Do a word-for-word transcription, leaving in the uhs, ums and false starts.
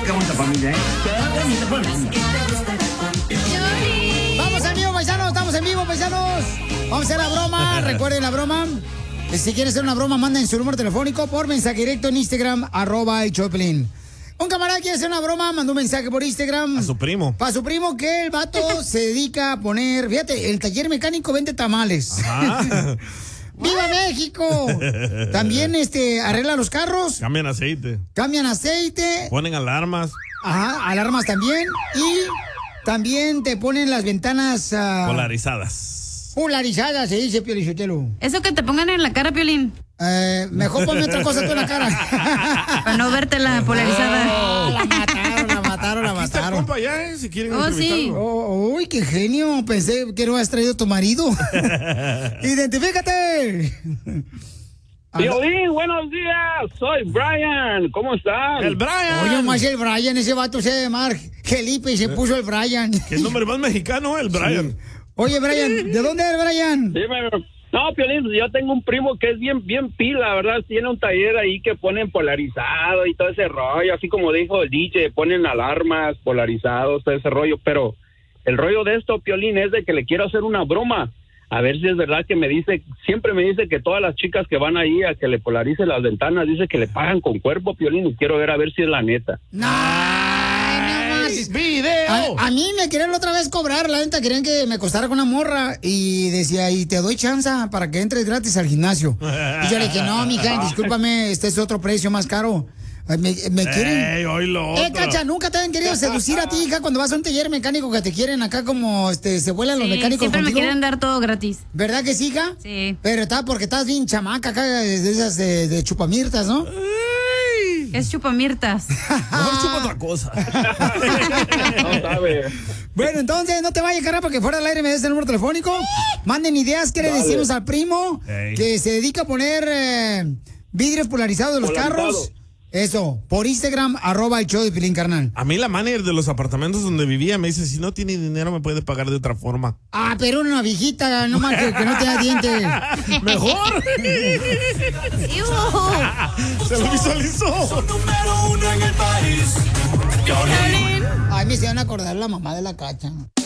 qué bonita familia, ¿eh? Qué bonita familia. Vamos en vivo, paisanos, estamos en vivo, paisanos. Vamos a hacer la broma, recuerden la broma. Si quieren hacer una broma, manden su número telefónico por mensaje directo en Instagram, arroba el Choplin. Un camarada quiere hacer una broma, mandó un mensaje por Instagram. A su primo. Para su primo, que el vato se dedica a poner, fíjate, el taller mecánico vende tamales. Ajá. ¡Viva México! También este, arregla los carros. Cambian aceite. Cambian aceite. Ponen alarmas. Ajá, alarmas también. Y también te ponen las ventanas... Uh, polarizadas. Polarizadas, se dice, Piolín Sotelo. Eso que te pongan en la cara, Piolín. Eh, mejor ponme otra cosa tú en la cara. Para no verte la polarizada. Oh, la mataron, la mataron, la Aquí mataron. está el compa ya, ¿eh? Si quieren Oh, sí. Oh, uy, qué genio. Pensé que no habías traído tu marido. ¡Identifícate! Piolín, buenos días. Soy Brian. ¿Cómo estás? El Brian. Oye, más el Brian, ese vato se llama Felipe y se puso el Brian. ¿Qué nombre más mexicano, el Brian? Sí. Oye, Brian, ¿de dónde eres, Brian? Dime, no, Piolín, yo tengo un primo que es bien, bien pila, ¿verdad? Tiene un taller ahí que ponen polarizado y todo ese rollo, así como dijo el D J, ponen alarmas, polarizados, todo ese rollo, pero el rollo de esto, Piolín, es de que le quiero hacer una broma, a ver si es verdad que me dice, siempre me dice que todas las chicas que van ahí a que le polarice las ventanas, dice que le pagan con cuerpo, Piolín, y quiero ver a ver si es la neta. No, no más. ¡Video! A, a mí me querían otra vez cobrar, la neta, querían que me costara con una morra y decía, y te doy chance para que entres gratis al gimnasio. Y yo le dije, no, mija, discúlpame, este es otro precio más caro. Me, me quieren. Ey, oílo Eh, otro. Cacha, nunca te han querido seducir a ti, hija, cuando vas a un taller mecánico que te quieren acá como este se vuelan los Sí, mecánicos siempre contigo. me quieren dar todo gratis. ¿Verdad que sí, hija? Sí. Pero está porque estás bien chamaca acá de esas de, de chupamirtas, ¿no? Es chupamirtas. Mejor chupa otra cosa. No sabe. Bueno, entonces no te vayas, cara, porque fuera del aire me des el número telefónico. Manden ideas, ¿qué le Dale. decimos al primo? Ey. Que se dedica a poner eh, vidrios polarizados de los Polarizado. carros. Eso, por Instagram, arroba el show de Pilín, carnal. A mí la manager de los apartamentos donde vivía me dice, si no tiene dinero me puede pagar de otra forma. Ah, pero una viejita, no más que, que no tenga dientes. Mejor. Se lo visualizó. Número uno en el país. Piolín. Ay, me hicieron acordar la mamá de la Cacha.